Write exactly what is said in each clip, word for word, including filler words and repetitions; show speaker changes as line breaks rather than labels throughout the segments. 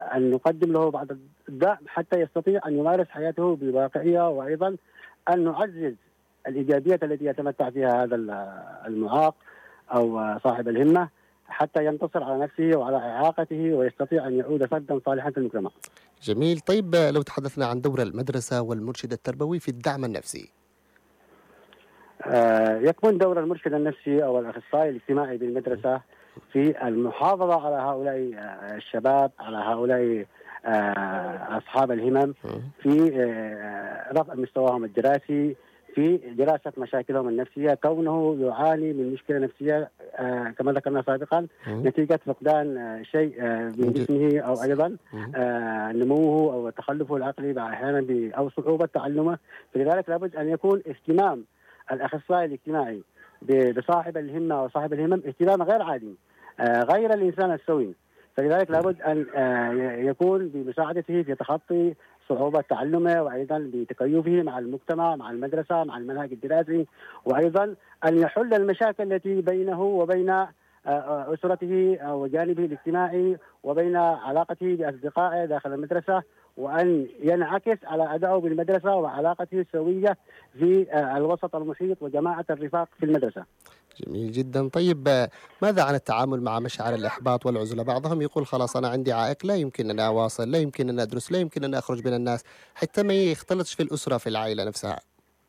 أن نقدم له بعض الدعم حتى يستطيع أن يمارس حياته بواقعية، وأيضا أن نعزز الإيجابية التي يتمتع فيها هذا المعاق أو صاحب الهمة حتى ينتصر على نفسه وعلى إعاقته ويستطيع أن يعود فردا صالحا في المجتمع.
جميل. طيب لو تحدثنا عن دور المدرسة والمرشد التربوي في الدعم النفسي.
آه يكون دور المرشد النفسي أو الأخصائي الاجتماعي بالمدرسة في المحافظة على هؤلاء الشباب، على هؤلاء آه أصحاب الهمم، في آه رفع مستواهم الدراسي، في دراسة مشاكلهم النفسية، كونه يعاني من مشكلة نفسية آه كما ذكرنا سابقا نتيجة فقدان آه شيء آه من جسمه، أو أيضا آه نموه أو تخلفه العقلي أحيانا أو صعوبة تعلمه. فلذلك لابد أن يكون اهتمام الأخصائي الاجتماعي بصاحب الهمة وصاحب الهمم اهتمام غير عادي، آه غير الإنسان السوي. فلذلك لابد أن آه يكون بمساعدته في تخطي صعوبة تعلمه، وأيضا بتكيفه مع المجتمع، مع المدرسة، مع المنهج الدراسي، وأيضا أن يحل المشاكل التي بينه وبين أسرته وجانبه الاجتماعي وبين علاقته بأصدقائه داخل المدرسة، وأن ينعكس على أدائه بالمدرسة وعلاقته السوية في الوسط المحيط وجماعة الرفاق في المدرسة.
جميل جدا. طيب ماذا عن التعامل مع مشاعر الإحباط والعزلة؟ بعضهم يقول خلاص أنا عندي عائق، لا يمكن أن أواصل، لا يمكن أن أدرس، لا يمكن أن أخرج بين الناس، حتى ما يختلطش في الأسرة في العائلة نفسها.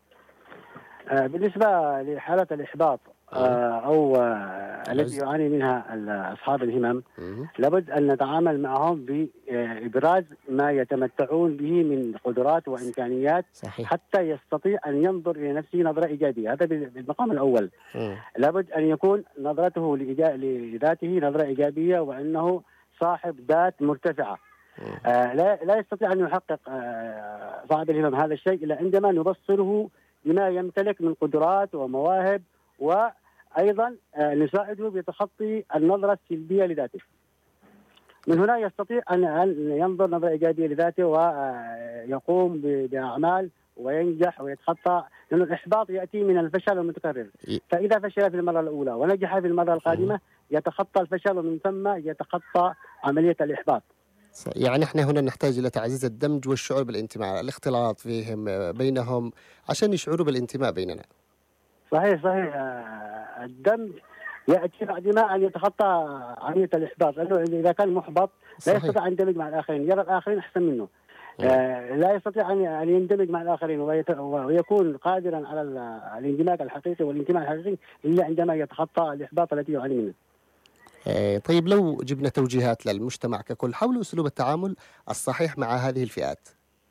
بالنسبة لحالة الإحباط أو التي يعاني منها أصحاب الهمم، لابد أن نتعامل معهم بإبراز ما يتمتعون به من قدرات وإمكانيات. صحيح. حتى يستطيع أن ينظر إلى نفسه نظرة إيجابية. هذا بالمقام الأول. م. لابد أن يكون نظرته لذاته نظرة إيجابية، وأنه صاحب ذات مرتفعة. آه لا, لا يستطيع أن يحقق آه صاحب الهمم هذا الشيء إلا عندما نبصره بما يمتلك من قدرات ومواهب، وأيضا نساعده بتخطي النظرة السلبية لذاته. من هنا يستطيع أن ينظر نظرة إيجابية لذاته ويقوم بأعمال وينجح ويتخطى، لأن الإحباط يأتي من الفشل المتكرر. فإذا فشل في المرة الأولى ونجح في المرة القادمة يتخطى الفشل، ومن ثم يتخطى عملية الإحباط.
يعني احنا هنا نحتاج إلى تعزيز الدمج والشعور بالانتماء، الاختلاط فيهم بينهم عشان يشعروا بالانتماء بيننا.
صحيح صحيح. الدمج يأتي بعد ما أن يتخطى عملية الإحباط، لأنه إذا كان محبط لا يستطيع أن يندمج مع الآخرين، يرى الآخرين أحسن منه. آه لا يستطيع أن يندمج مع الآخرين ويكون قادرا على الاندماج الحقيقي والانتماء الحقيقي إلا عندما يتخطى الإحباط الذي يعاني منه.
طيب لو جبنا توجيهات للمجتمع ككل حول أسلوب التعامل الصحيح مع هذه الفئات.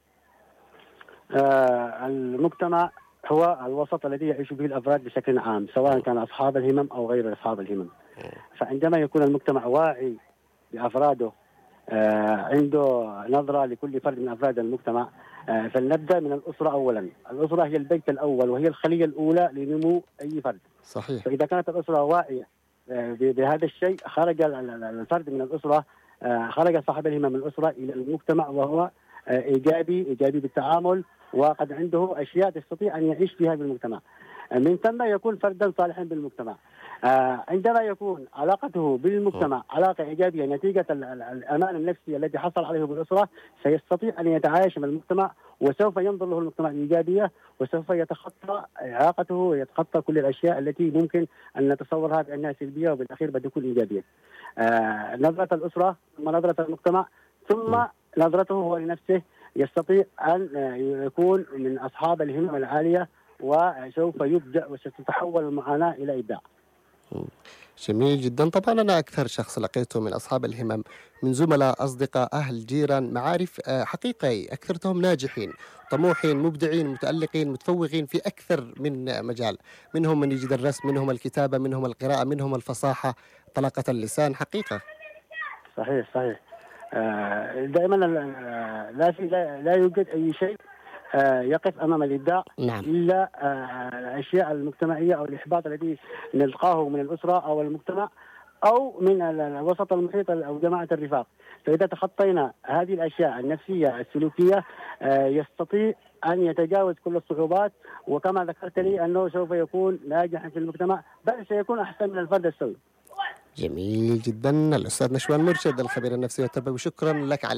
آه المجتمع هو الوسط الذي يعيش به الأفراد بشكل عام، سواء كان أصحاب الهمم أو غير أصحاب الهمم. فعندما يكون المجتمع واعي بأفراده، آه عنده نظرة لكل فرد من أفراد المجتمع، آه فلنبدأ من الأسرة أولا. الأسرة هي البيت الأول وهي الخلية الأولى لنمو أي فرد.
صحيح.
فإذا كانت الأسرة واعية بهذا الشيء، خرج الفرد من الأسرة، خرج صاحب الهمم من الأسرة إلى المجتمع وهو إيجابي إيجابي بالتعامل، وقد عنده أشياء تستطيع أن يعيش فيها بالمجتمع. من ثم يكون فردا صالحا بالمجتمع. عندما يكون علاقته بالمجتمع علاقة إيجابية نتيجة الأمان النفسي الذي حصل عليه بالأسرة، سيستطيع أن يتعايش مع المجتمع، وسوف ينظر له المجتمع بإيجابية، وسوف يتخطى إعاقته ويتخطى كل الأشياء التي ممكن أن نتصورها بأنها سلبية وبالأخير بتكون إيجابية. آه نظرة الأسرة ثم نظرة المجتمع ثم نظرته هو لنفسه، يستطيع أن يكون من أصحاب الهمم العالية، وسوف يبدع وستتحول المعاناة إلى إبداع.
جميل جدا. طبعا أنا أكثر شخص لقيته من أصحاب الهمم من زملاء، أصدقاء، أهل، جيران، معارف، حقيقي أكثرتهم ناجحين، طموحين، مبدعين، متألقين، متفوقين في أكثر من مجال. منهم من يجيد الرسم، منهم الكتابة، منهم القراءة، منهم الفصاحة، طلاقة اللسان. حقيقة
صحيح صحيح. دائما لا في لا, لا يوجد أي شيء يقف أمام الإبداع. نعم. إلا الأشياء المجتمعية أو الإحباط الذي نلقاه من الأسرة أو المجتمع أو من الوسط المحيط أو جماعة الرفاق. فإذا تخطينا هذه الأشياء النفسية السلوكية يستطيع أن يتجاوز كل الصعوبات، وكما ذكرت لي أنه سوف يكون ناجحا في المجتمع، بل سيكون أحسن من الفرد السوي.
جميل جدا. الأستاذ نشوان مرشد الخبير النفسي والتربوي، شكرا لك على